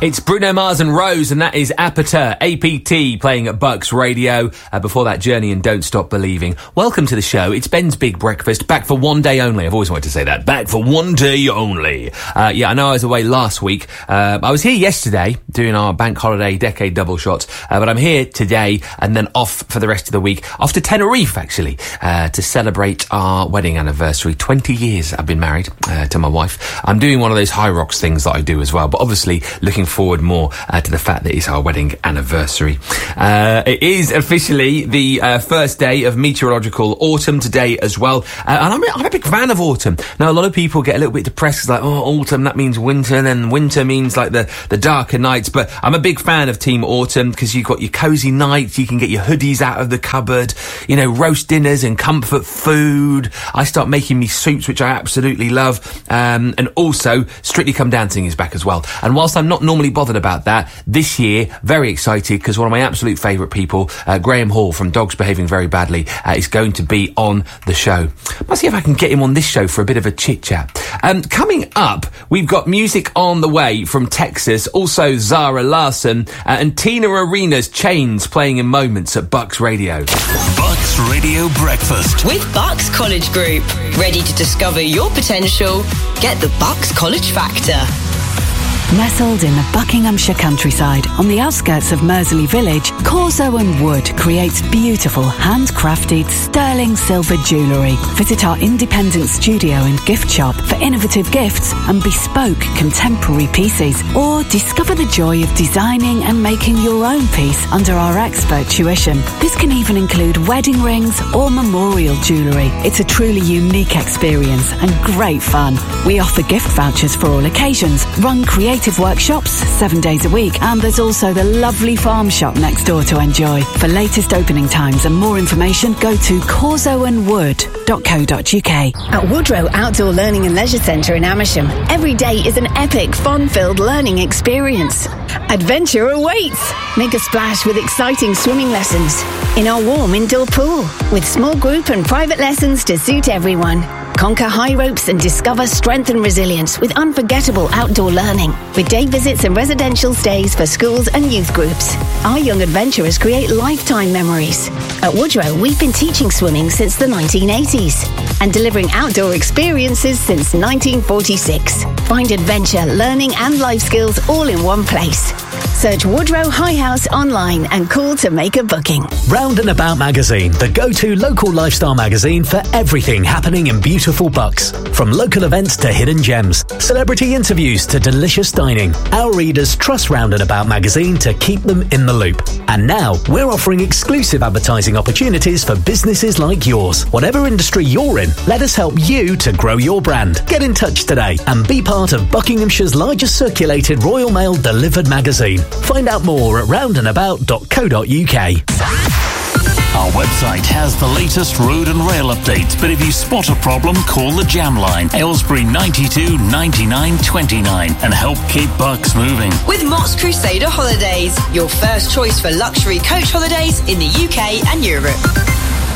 It's Bruno Mars and Rose, and that is Aperture, APT, playing at Bucks Radio. Before that, Journey and Don't Stop Believing. Welcome to the show. It's Ben's Big Breakfast, back for one day only. I've always wanted to say that. Back for one day only. Yeah, I know I was away last week. I was here yesterday doing our bank holiday decade double shots, but I'm here today and then off for the rest of the week. Off to Tenerife, actually, to celebrate our wedding anniversary. 20 years I've been married to my wife. I'm doing one of those high rocks things that I do as well, but obviously looking forward more to the fact that it's our wedding anniversary. It is officially the first day of meteorological autumn today as well, and I'm a big fan of autumn. Now, a lot of people get a little bit depressed, it's like, oh, autumn, that means winter, and then winter means like the darker nights, but I'm a big fan of Team Autumn because you've got your cosy nights, you can get your hoodies out of the cupboard, you know, roast dinners and comfort food. I start making me soups, which I absolutely love, and also Strictly Come Dancing is back as well. And whilst I'm not normally bothered about that, this year, very excited because one of my absolute favourite people, Graham Hall from Dogs Behaving Very Badly, is going to be on the show. Let's see if I can get him on this show for a bit of a chit-chat. Coming up, we've got music on the way from Texas, also Zara Larsson, and Tina Arena's Chains playing in moments at Bucks Radio. Bucks Radio Breakfast. With Bucks College Group. Ready to discover your potential? Get the Bucks College Factor. Nestled in the Buckinghamshire countryside, on the outskirts of Mersey Village, Corso and Wood creates beautiful, handcrafted, sterling silver jewellery. Visit our independent studio and gift shop for innovative gifts and bespoke contemporary pieces, or discover the joy of designing and making your own piece under our expert tuition. This can even include wedding rings or memorial jewellery. It's a truly unique experience and great fun. We offer gift vouchers for all occasions, run creative workshops 7 days a week, and there's also the lovely farm shop next door to enjoy. For latest opening times and more information, go to corsoandwood.co.uk. At Woodrow Outdoor Learning and Leisure Centre in Amersham, every day is an epic, fun-filled learning experience. Adventure awaits! Make a splash with exciting swimming lessons in our warm indoor pool, with small group and private lessons to suit everyone. Conquer high ropes and discover strength and resilience with unforgettable outdoor learning, with day visits and residential stays for schools and youth groups. Our young adventurers create lifetime memories. At Woodrow, we've been teaching swimming since the 1980s and delivering outdoor experiences since 1946. Find adventure, learning and life skills all in one place. Search Woodrow High House online and call to make a booking. Round and About Magazine, the go-to local lifestyle magazine for everything happening in beautiful Bucks. From local events to hidden gems, celebrity interviews to delicious dining, our readers trust Round and About Magazine to keep them in the loop. And now, we're offering exclusive advertising opportunities for businesses like yours. Whatever industry you're in, let us help you to grow your brand. Get in touch today and be part of Buckinghamshire's largest circulated Royal Mail delivered magazine. Find out more at roundandabout.co.uk. Our website has the latest road and rail updates, but if you spot a problem, call the Jam Line, Aylesbury 92 99 29, and help keep Bucks moving. With Mott's Crusader Holidays, your first choice for luxury coach holidays in the UK and Europe.